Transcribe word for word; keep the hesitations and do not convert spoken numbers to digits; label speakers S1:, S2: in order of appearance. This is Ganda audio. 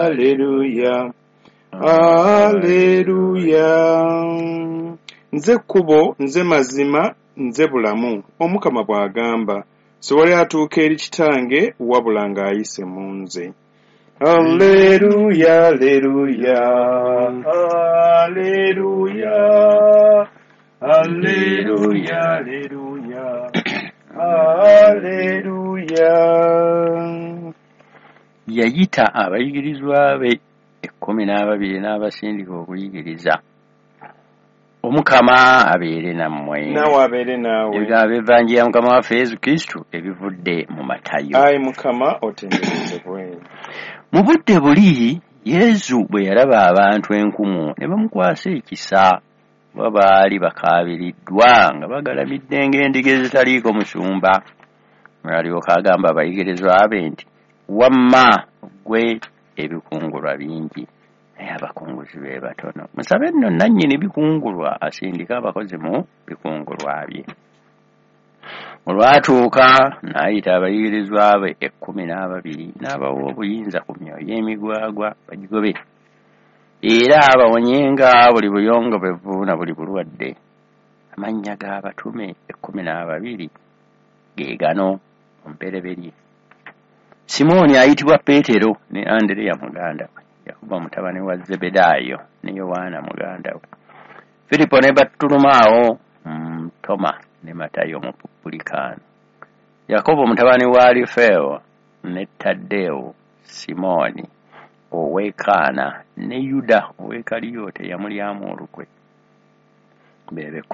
S1: Hallelujah. Hallelujah. Nze kubo, nze mazima, nze bulamu. Omukama bw'agamba. Siwali atuuka eri kitange wabula ng'ayise mu nze. Hallelujah, hallelujah, hallelujah, hallelujah, hallelujah, hallelujah.
S2: Yayita abayigirizwa be ekkumi n'ababiri n'abasindika okuyigiriza. Omukama abeere nammwe.
S1: Nawe abeere naawe.
S2: Ebigambo by'Evvanjiri ya Mukama waffe Yesu Kristo ebivudde mu Matayo.
S1: Ayi Mukama otenderezebwe.
S2: Mu budde buli Yesu bwe yalaba abantu enkumu ne bamukwasa ekisa bwe baali bakaabiriddwa nga bagalamidde ng'endiga ezitaliiko musumba. Alyoka agamba abayigirizwa be nti wamma gwe ebikungulwa bingi naye abakunguzi be batono. Musabe nno nannyini bikungulwa asindika abakozi mu bikungulwa bye. Olwatuuka n'ayita abayigirizwa be ekkumi n'ababiri n'abawa obuyinza ku myoyo emigwagwa bagigobe era abawonyenga buli buyongobevu na buli bulwadde. Amannya g'abatume ekkumi n'ababiri ge gano ompereberye: Simooni ayitibwa Peetero ne Andereya muganda we, Yakobo mutabani wa Zebedaayo ne Yowaana muganda we, Filipo ne Battolomaawo, mm, Toma ne Matayo Omupulikaano, Yakobo mutabani wa Alifeewo ne Taddeewo, Simooni ow'Ekaana ne Yuda ow'Ekaliyote eyamulyamu olukwe. Bebe